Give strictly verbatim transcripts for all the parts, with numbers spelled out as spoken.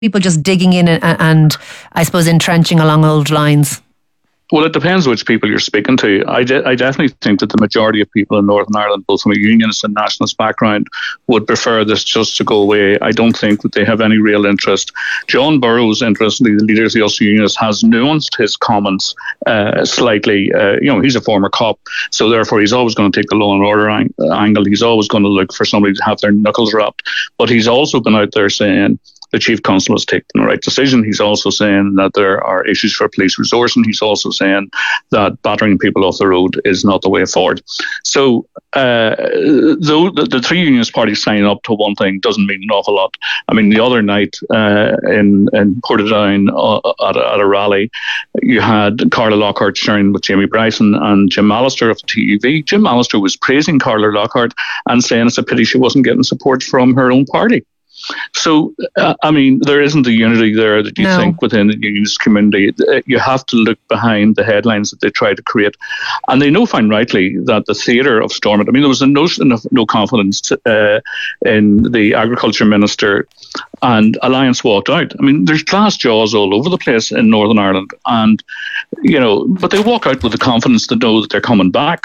people just digging in and, and I suppose entrenching along old lines? Well, it depends which people you're speaking to. I, de- I definitely think that the majority of people in Northern Ireland, both from a unionist and nationalist background, would prefer this just to go away. I don't think that they have any real interest. John Burrows, interestingly, the leader of the Ulster Unionists, has nuanced his comments uh, slightly. Uh, you know, he's a former cop, so therefore he's always going to take the law and order ang- angle. He's always going to look for somebody to have their knuckles wrapped. But he's also been out there saying the Chief Constable has taken the right decision. He's also saying that there are issues for police resourcing. He's also saying that battering people off the road is not the way forward. So uh, though the, the three unionist parties signing up to one thing doesn't mean an awful lot. I mean, the other night uh, in, in Portadown uh, at, a, at a rally, you had Carla Lockhart sharing with Jamie Bryson and Jim Allister of the T U V. Jim Allister was praising Carla Lockhart and saying it's a pity she wasn't getting support from her own party. So, uh, I mean, there isn't a unity there that you no. think within the unionist community. You have to look behind the headlines that they try to create. And they know fine rightly that the theatre of Stormont, I mean, there was a notion of no confidence uh, in the Agriculture Minister, and Alliance walked out. I mean, there's glass jaws all over the place in Northern Ireland. And, you know, but they walk out with the confidence to know that they're coming back.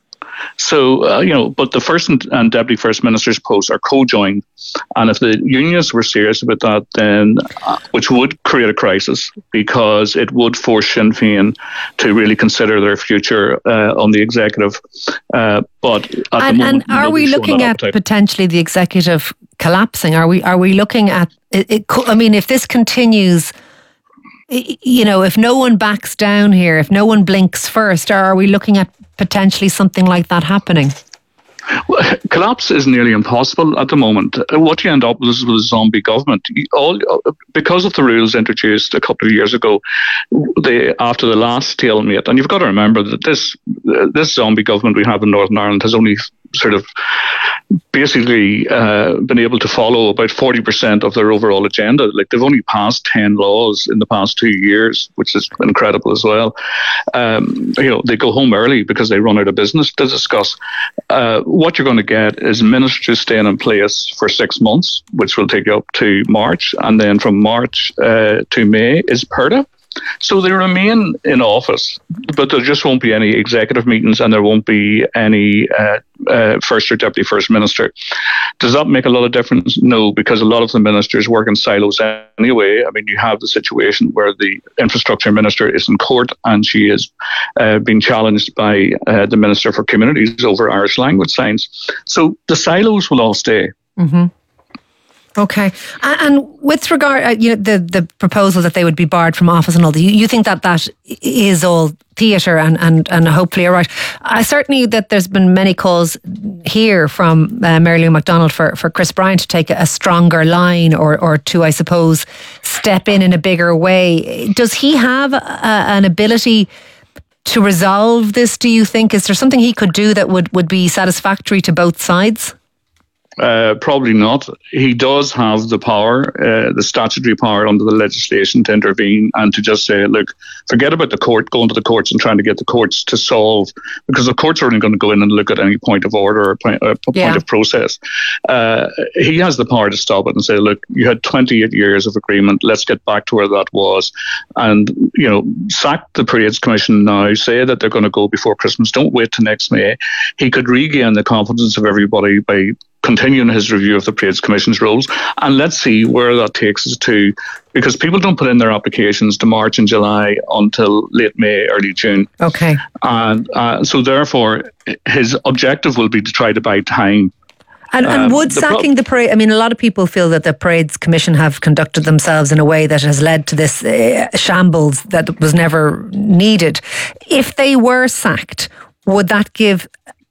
So, uh, you know, but the First and, and Deputy First Minister's posts are co-joined. And if the unionists were serious about that, then, uh, which would create a crisis because it would force Sinn Féin to really consider their future uh, on the executive. Uh, but at and, the moment, and are we looking at appetite. potentially the executive collapsing? Are we, are we looking at, it, it, I mean, if this continues, you know, if no one backs down here, if no one blinks first, are we looking at potentially something like that happening? Well, collapse is nearly impossible at the moment. What you end up with is with a zombie government. All because of the rules introduced a couple of years ago, they after the last stalemate. And you've got to remember that this this zombie government we have in Northern Ireland has only sort of basically uh, been able to follow about forty percent of their overall agenda. Like they've only passed ten laws in the past two years, which is incredible as well. Um, you know, they go home early because they run out of business to discuss. Uh, what you're going to get is ministers staying in place for six months, which will take you up to March. And then from March uh, to May is Purda. So they remain in office, but there just won't be any executive meetings and there won't be any uh, uh, first or deputy first minister. Does that make a lot of difference? No, because a lot of the ministers work in silos anyway. I mean, you have the situation where the infrastructure minister is in court and she is uh, being challenged by uh, the Minister for Communities over Irish language signs. So the silos will all stay. Mm-hmm. Okay. And, and with regard, uh, you know, the, the proposal that they would be barred from office and all that, you, you think that that is all theatre and, and, and hopefully you're right. I certainly that there's been many calls here from uh, Mary Lou McDonald for, for Chris Bryan to take a stronger line or, or to, I suppose, step in in a bigger way. Does he have a, an ability to resolve this, do you think? Is there something he could do that would, would be satisfactory to both sides? Uh, probably not. He does have the power, uh, the statutory power under the legislation to intervene and to just say, look, forget about the court, going to the courts and trying to get the courts to solve, because the courts are only going to go in and look at any point of order or point, uh, point yeah. of process. Uh, he has the power to stop it and say, look, you had twenty-eight years of agreement. Let's get back to where that was. And, you know, sack the Parades Commission now, say that they're going to go before Christmas. Don't wait till next May. He could regain the confidence of everybody by continuing his review of the Parades Commission's rules, and let's see where that takes us to, because people don't put in their applications to March and July until late May, early June. Okay. And uh, so therefore, his objective will be to try to buy time. And, and um, would the sacking pro- the parade, I mean, a lot of people feel that the Parades Commission have conducted themselves in a way that has led to this uh, shambles that was never needed. If they were sacked, would that give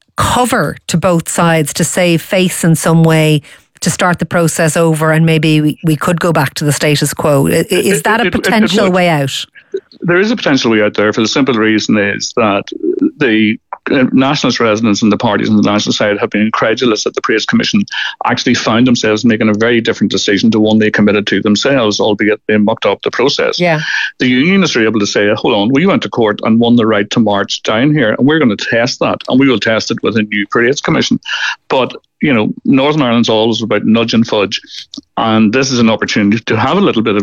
cover to both sides to save face in some way, to start the process over, and maybe we, we could go back to the status quo? Is that a potential it, it, it way out? There is a potential way out there, for the simple reason is that the uh, nationalist residents and the parties on the national side have been incredulous that the Parades Commission actually found themselves making a very different decision to one they committed to themselves, albeit they mucked up the process. Yeah. The unionists are able to say, hold on, we went to court and won the right to march down here, and we're going to test that, and we will test it with a new Parades Commission. But you know, Northern Ireland's always about nudge and fudge, and this is an opportunity to have a little bit of